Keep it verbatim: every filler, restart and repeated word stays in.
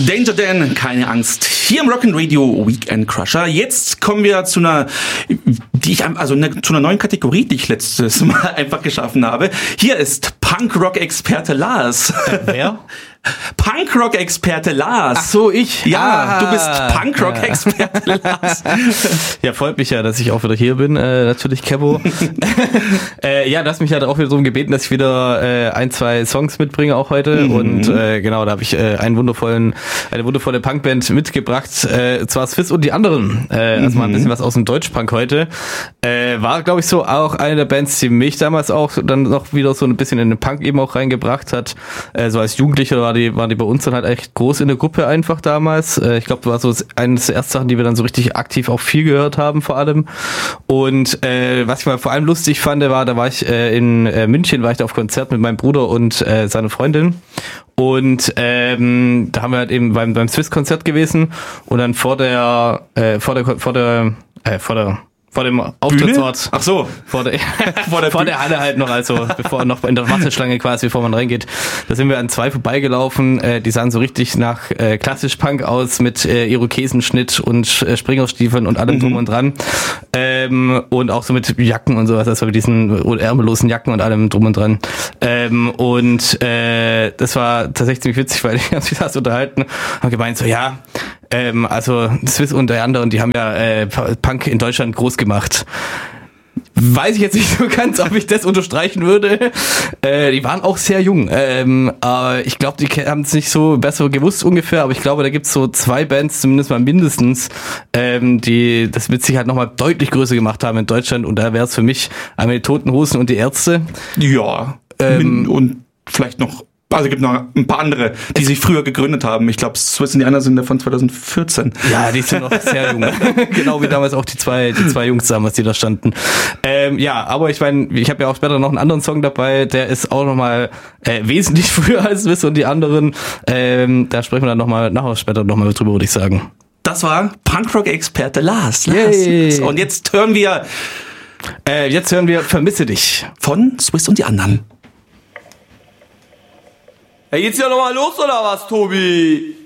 Danger Dan, keine Angst. Hier im Rock'n Radio Weekend Crusher. Jetzt kommen wir zu einer, die ich, also eine, zu einer neuen Kategorie, die ich letztes Mal einfach geschaffen habe. Hier ist Punk-Rock-Experte Lars. Äh, wer? Punk-Rock-Experte Lars. Ach so, ich? Ja, ah, du bist Punk-Rock-Experte ja. Lars. Ja, freut mich ja, dass ich auch wieder hier bin. Äh, natürlich, Kebo. äh, ja, du hast mich ja auch wieder darum gebeten, dass ich wieder äh, ein, zwei Songs mitbringe auch heute. Mhm. Und äh, genau, da habe ich äh, einen wundervollen, eine wundervolle Punkband mitgebracht. Äh, zwar Swiss und die anderen. Äh, also mhm. mal ein bisschen was aus dem Deutschpunk heute. Äh, war, glaube ich, so auch eine der Bands, die mich damals auch dann noch wieder so ein bisschen in den Punk eben auch reingebracht hat. Äh, so als Jugendlicher war die, waren die bei uns dann halt echt groß in der Gruppe einfach damals. Äh, ich glaube, das war so eines der ersten Sachen, die wir dann so richtig aktiv auch viel gehört haben vor allem. Und äh, was ich mal vor allem lustig fand, war, da war ich äh, in äh, München, war ich da auf Konzert mit meinem Bruder und äh, seiner Freundin. Und ähm, da haben wir halt eben beim, beim Swiss-Konzert gewesen und dann vor der, äh, vor der, vor der, äh, vor der Vor dem Auftrittsort. Ach so. Vor der, vor der, vor der Halle halt noch, also bevor noch in der Warteschlange quasi, bevor man reingeht. Da sind wir an zwei vorbeigelaufen. Äh, die sahen so richtig nach äh, klassisch Punk aus mit äh, Irokesenschnitt und äh, Springerstiefeln und allem mhm. drum und dran. Ähm, und auch so mit Jacken und sowas, also mit diesen ärmellosen Jacken und allem drum und dran. Ähm, und äh, das war tatsächlich ziemlich witzig, weil ich habe mich das unterhalten, haben gemeint so, ja, Ähm, also Swiss und der anderen, die haben ja äh, Punk in Deutschland groß gemacht. Weiß ich jetzt nicht so ganz, ob ich das unterstreichen würde. Äh, die waren auch sehr jung. Ähm, aber ich glaube, die haben es nicht so besser gewusst ungefähr. Aber ich glaube, da gibt's so zwei Bands, zumindest mal mindestens, ähm, die das mit sich halt nochmal deutlich größer gemacht haben in Deutschland. Und da wäre es für mich einmal die Toten Hosen und die Ärzte. Ja, ähm, und vielleicht noch... Also es gibt noch ein paar andere, die sich früher gegründet haben. Ich glaube, Swiss und die anderen sind davon zwanzig vierzehn. Ja, die sind noch sehr jung. Genau wie damals auch die zwei die zwei Jungs damals, die da standen. Ähm, ja, aber ich meine, ich habe ja auch später noch einen anderen Song dabei, der ist auch nochmal äh, wesentlich früher als Swiss und die anderen. Ähm, da sprechen wir dann nochmal nachher später nochmal drüber, würde ich sagen. Das war Punkrock-Experte Lars. Lars. Yay. Und jetzt hören wir... Äh, jetzt hören wir Vermisse dich. Von Swiss und die anderen. Ja, geht's ja nochmal los, oder was, Tobi?